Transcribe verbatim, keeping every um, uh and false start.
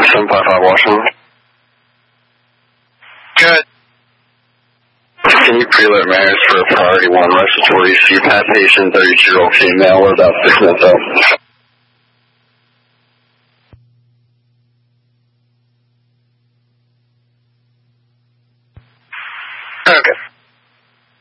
seven five five Washington. Good. Can you pre-alert Maris for a priority one respiratory C PAP patient, thirty-two-year-old female? We're about six minutes out.